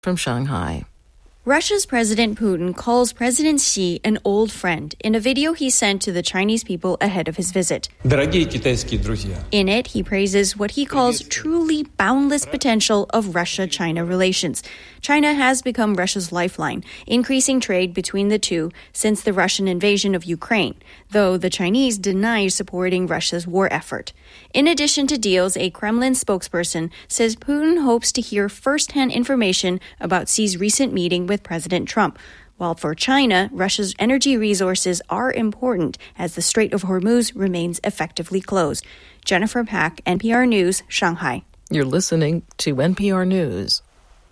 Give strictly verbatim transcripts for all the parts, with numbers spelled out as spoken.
from Shanghai. Russia's President Putin calls President Xi an old friend in a video he sent to the Chinese people ahead of his visit. In it, he praises what he calls truly boundless potential of Russia-China relations. China has become Russia's lifeline, increasing trade between the two since the Russian invasion of Ukraine, though the Chinese deny supporting Russia's war effort. In addition to deals, a Kremlin spokesperson says Putin hopes to hear first-hand information about Xi's recent meeting with President Trump. While for China, Russia's energy resources are important as the Strait of Hormuz remains effectively closed. Jennifer Pack, N P R News, Shanghai. You're listening to N P R News.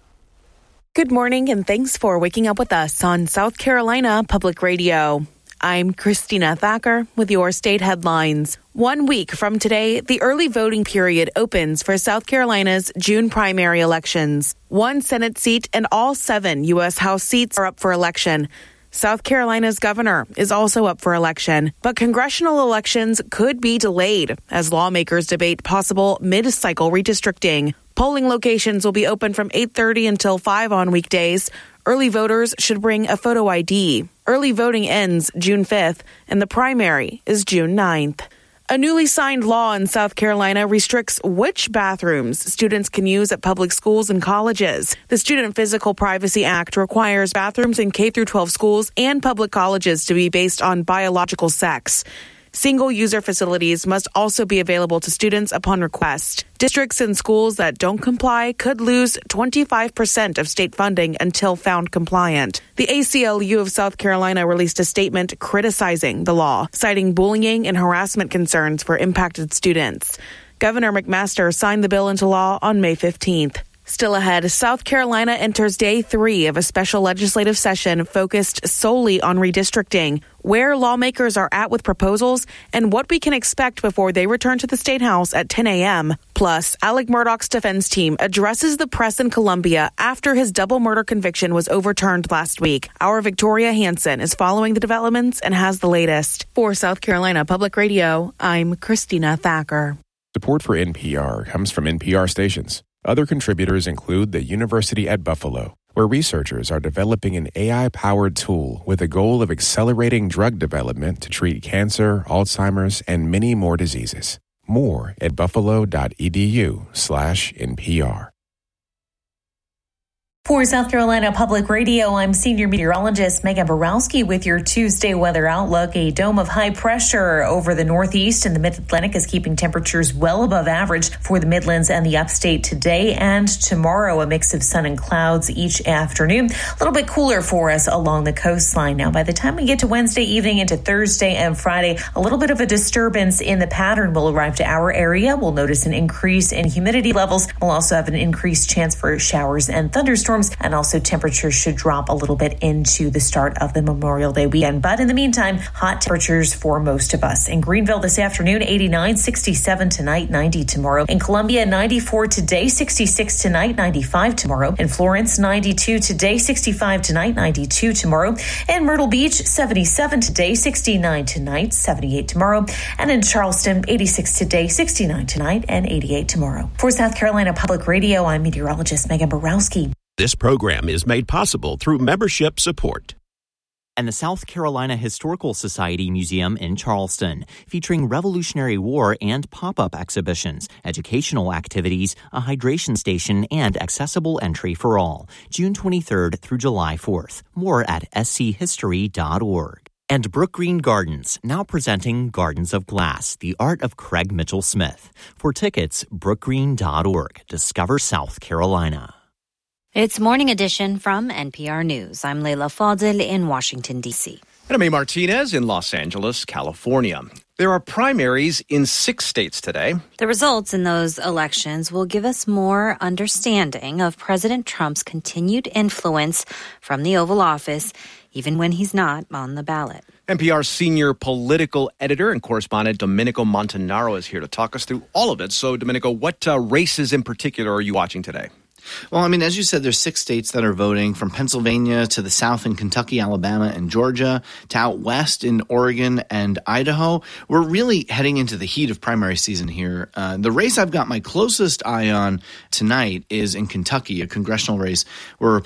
Good morning, and thanks for waking up with us on South Carolina Public Radio. I'm Christina Thacker with your state headlines. One week from today, the early voting period opens for South Carolina's June primary elections. One Senate seat and all seven U S House seats are up for election. South Carolina's governor is also up for election, but congressional elections could be delayed as lawmakers debate possible mid-cycle redistricting. Polling locations will be open from eight thirty until five on weekdays. Early voters should bring a photo I D. Early voting ends June fifth, and the primary is June ninth. A newly signed law in South Carolina restricts which bathrooms students can use at public schools and colleges. The Student Physical Privacy Act requires bathrooms in K through twelve schools and public colleges to be based on biological sex. Single-user facilities must also be available to students upon request. Districts and schools that don't comply could lose twenty-five percent of state funding until found compliant. The A C L U of South Carolina released a statement criticizing the law, citing bullying and harassment concerns for impacted students. Governor McMaster signed the bill into law on May fifteenth. Still ahead, South Carolina enters day three of a special legislative session focused solely on redistricting, where lawmakers are at with proposals, and what we can expect before they return to the State House at ten a.m. Plus, Alec Murdaugh's defense team addresses the press in Colombia after his double murder conviction was overturned last week. Our Victoria Hansen is following the developments and has the latest. For South Carolina Public Radio, I'm Christina Thacker. Support for N P R comes from N P R stations. Other contributors include the University at Buffalo, where researchers are developing an A I-powered tool with the goal of accelerating drug development to treat cancer, Alzheimer's, and many more diseases. More at buffalo.edu slash NPR. For South Carolina Public Radio, I'm senior meteorologist Megan Borowski with your Tuesday weather outlook. A dome of high pressure over the northeast and the mid-Atlantic is keeping temperatures well above average for the Midlands and the upstate today and tomorrow. A mix of sun and clouds each afternoon. A little bit cooler for us along the coastline. Now, by the time we get to Wednesday evening into Thursday and Friday, a little bit of a disturbance in the pattern will arrive to our area. We'll notice an increase in humidity levels. We'll also have an increased chance for showers and thunderstorms. And also temperatures should drop a little bit into the start of the Memorial Day weekend. But in the meantime, hot temperatures for most of us. In Greenville this afternoon, eighty-nine, sixty-seven tonight, ninety tomorrow. In Columbia, ninety-four today, sixty-six tonight, ninety-five tomorrow. In Florence, ninety-two today, sixty-five tonight, ninety-two tomorrow. In Myrtle Beach, seventy-seven today, sixty-nine tonight, seventy-eight tomorrow. And in Charleston, eighty-six today, sixty-nine tonight, and eighty-eight tomorrow. For South Carolina Public Radio, I'm meteorologist Megan Borowski. This program is made possible through membership support. And the South Carolina Historical Society Museum in Charleston, featuring Revolutionary War and pop-up exhibitions, educational activities, a hydration station, and accessible entry for all. June twenty-third through July fourth. More at s c history dot org. And Brook Green Gardens, now presenting Gardens of Glass, the art of Craig Mitchell Smith. For tickets, brook green dot org. Discover South Carolina. It's Morning Edition from N P R News. I'm Leila Fadel in Washington, D C. And I'm A. Martinez in Los Angeles, California. There are primaries in six states today. The results in those elections will give us more understanding of President Trump's continued influence from the Oval Office, even when he's not on the ballot. N P R senior political editor and correspondent Domenico Montanaro is here to talk us through all of it. So, Domenico, what uh, races in particular are you watching today? Well, I mean, as you said, there's six states that are voting, from Pennsylvania to the south in Kentucky, Alabama, and Georgia, to out west in Oregon and Idaho. We're really heading into the heat of primary season here. Uh, the race I've got my closest eye on tonight is in Kentucky, a congressional race where